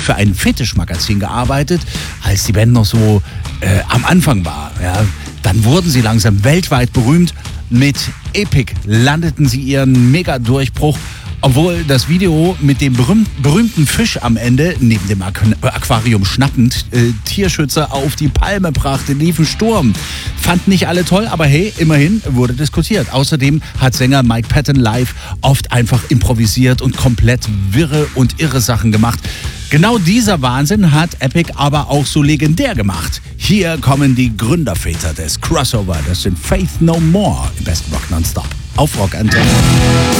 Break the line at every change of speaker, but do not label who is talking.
für ein Fetischmagazin gearbeitet, als die Band noch so am Anfang war. Ja. Dann wurden sie langsam weltweit berühmt. Mit Epic landeten sie ihren Mega-Durchbruch, obwohl das Video mit dem berühmten Fisch am Ende, neben dem Aquarium schnappend, Tierschützer auf die Palme brachte, liefen Sturm. Fanden nicht alle toll, aber hey, immerhin wurde diskutiert. Außerdem hat Sänger Mike Patton live oft einfach improvisiert und komplett wirre und irre Sachen gemacht. Genau dieser Wahnsinn hat Epic aber auch so legendär gemacht. Hier kommen die Gründerväter des Crossover. Das sind Faith No More im besten Rock Nonstop auf Rock Antenne.